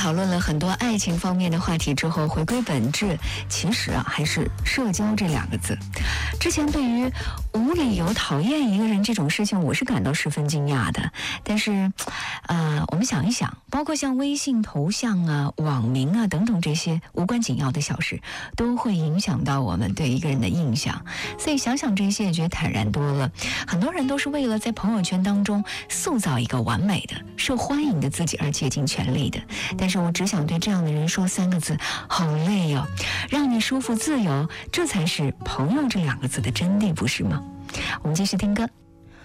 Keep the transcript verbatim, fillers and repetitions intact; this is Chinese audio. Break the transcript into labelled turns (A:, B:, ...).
A: 讨论了很多爱情方面的话题之后，回归本质，其实啊还是社交这两个字。之前对于无理由讨厌一个人这种事情，我是感到十分惊讶的。但是，呃，我们想一想，包括像微信头像啊、网名啊等等这些无关紧要的小事，都会影响到我们对一个人的印象。所以想想这些，也觉得坦然多了。很多人都是为了在朋友圈当中塑造一个完美的、受欢迎的自己而竭尽全力的。但是我只想对这样的人说三个字：好累哦，让你舒服自由，这才是朋友这两个字的真谛，不是吗？我们继续听歌。